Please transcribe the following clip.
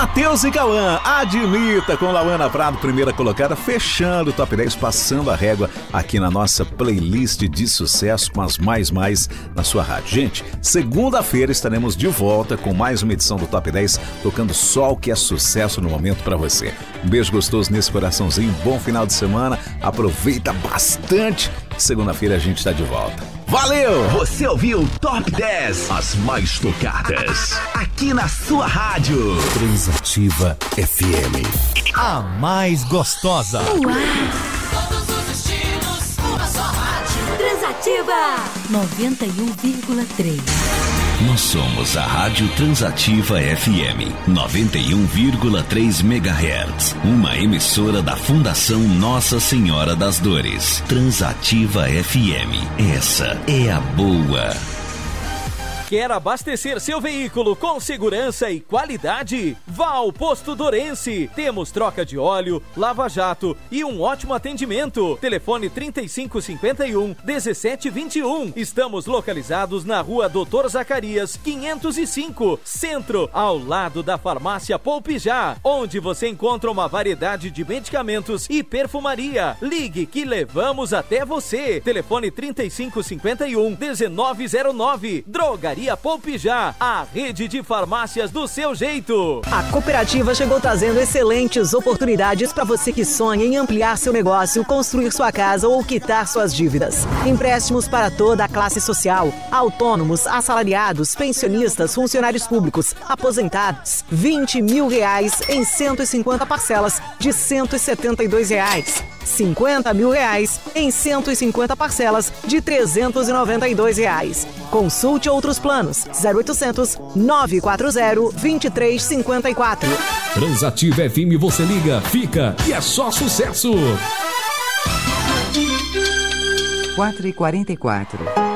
Matheus e Cauã, Admita, com Lauana Prado, primeira colocada, fechando o Top 10, passando a régua aqui na nossa playlist de sucesso com as mais na sua rádio. Gente, segunda-feira estaremos de volta com mais uma edição do Top 10, tocando só o que é sucesso no momento pra você. Um beijo gostoso nesse coraçãozinho, bom final de semana, aproveita bastante, segunda-feira a gente tá de volta. Valeu! Você ouviu Top 10, as mais tocadas, aqui na sua rádio. Transativa FM, a mais gostosa. Todos os estilos, uma só rádio. Transativa 91,3. Nós somos a Rádio Transativa FM 91,3 MHz, uma emissora da Fundação Nossa Senhora das Dores. Transativa FM, essa é a boa. Quer abastecer seu veículo com segurança e qualidade? Vá ao Posto Dorense. Temos troca de óleo, lava-jato e um ótimo atendimento. Telefone 3551-1721. Estamos localizados na Rua Doutor Zacarias, 505, Centro, ao lado da Farmácia Poupe Já, onde você encontra uma variedade de medicamentos e perfumaria. Ligue que levamos até você. Telefone 3551-1909. Drogaria Poupe Já, a rede de farmácias do seu jeito. A cooperativa chegou trazendo excelentes oportunidades para você que sonha em ampliar seu negócio, construir sua casa ou quitar suas dívidas. Empréstimos para toda a classe social, autônomos, assalariados, pensionistas, funcionários públicos, aposentados. R$20 mil em 150 parcelas de R$172. R$50 mil em 150 parcelas de R$392. Consulte outros planos. 0800 940 2354. Transativa FM, você liga, fica e é só sucesso. 4h44.